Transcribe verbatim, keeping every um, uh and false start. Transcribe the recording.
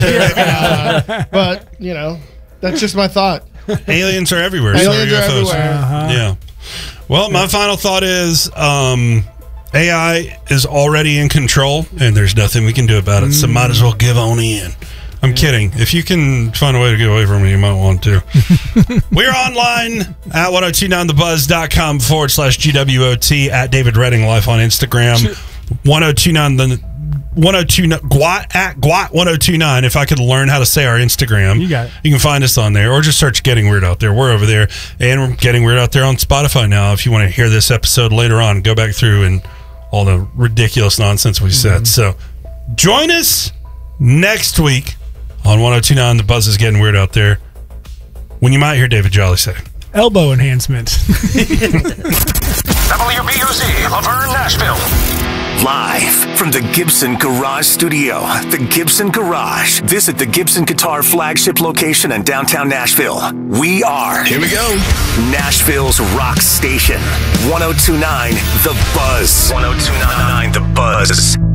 uh, but, you know, that's just my thought. Aliens are everywhere. Aliens so are U F Os. everywhere. Uh-huh. Yeah. Well, my final thought is um, A I is already in control, and there's nothing we can do about it, so might as well give on in. I'm kidding. If you can find a way to get away from it, you might want to. We're online at ten twenty-nine the buzz dot com forward slash G W O T, at David Redding Life on Instagram. ten twenty-nine the ten twenty-nine Gwat at Gwat ten twenty-nine. If I could learn how to say our Instagram, You got it. You can find us on there, or just search Getting Weird Out There. We're over there, and we're Getting Weird Out There on Spotify now. If you want to hear this episode later on, go back through and all the ridiculous nonsense we said. So join us next week on ten twenty-nine The Buzz is Getting Weird Out There, when you might hear David Jolly say Elbow enhancement. W B U Z, Laverne, Nashville. Live from the Gibson Garage Studio, the Gibson Garage. Visit the Gibson Guitar flagship location in downtown Nashville. We are, here we go, Nashville's rock station. ten twenty-nine The Buzz. ten twenty-nine The Buzz.